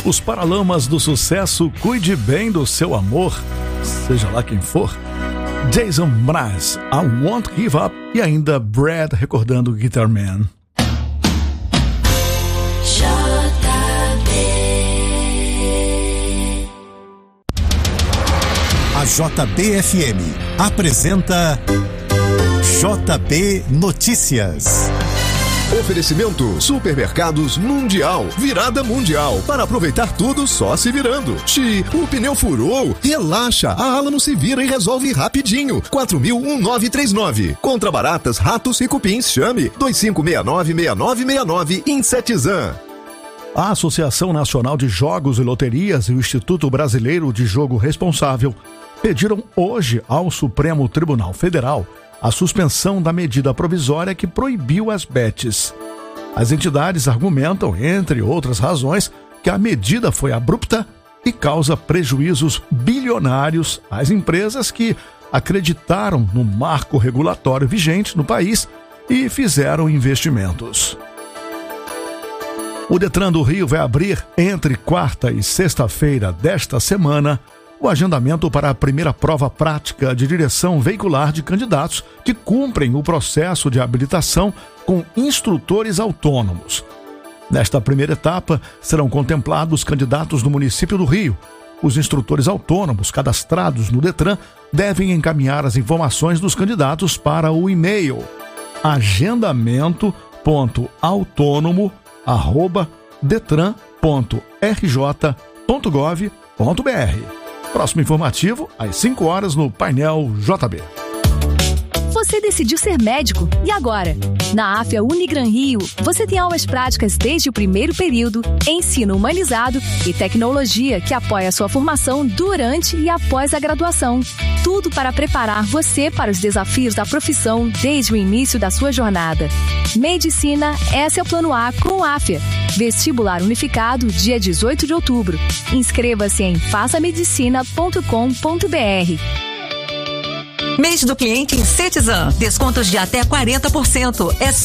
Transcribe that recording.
Os Paralamas do Sucesso, cuide bem do seu amor, seja lá quem for. Jason Mraz, I Won't Give Up, e ainda Brad recordando Guitar Man. A JBFM apresenta JB Notícias. Oferecimento Supermercados Mundial, virada mundial, para aproveitar tudo só se virando. O pneu furou, relaxa, a Alamo se vira e resolve rapidinho. 4000-1939. Contra baratas, ratos e cupins, chame 2569-6969 Insetizan. A Associação Nacional de Jogos e Loterias e o Instituto Brasileiro de Jogo Responsável pediram hoje ao Supremo Tribunal Federal a suspensão da medida provisória que proibiu as bets. As entidades argumentam, entre outras razões, que a medida foi abrupta e causa prejuízos bilionários às empresas que acreditaram no marco regulatório vigente no país e fizeram investimentos. O Detran do Rio vai abrir, entre quarta e sexta-feira desta semana, o agendamento para a primeira prova prática de direção veicular de candidatos que cumprem o processo de habilitação com instrutores autônomos. Nesta primeira etapa, serão contemplados candidatos do município do Rio. Os instrutores autônomos cadastrados no Detran devem encaminhar as informações dos candidatos para o e-mail agendamento.autônomo@detran.rj.gov.br. Próximo informativo, às 5 horas, no Painel JB. Você decidiu ser médico, e agora? Na AFIA Unigran Rio, você tem aulas práticas desde o primeiro período, ensino humanizado e tecnologia que apoia a sua formação durante e após a graduação. Tudo para preparar você para os desafios da profissão desde o início da sua jornada. Medicina, esse é o Plano A com AFIA. Vestibular unificado, dia 18 de outubro. Inscreva-se em façamedicina.com.br. Mês do cliente em Cetizan. Descontos de até 40%. É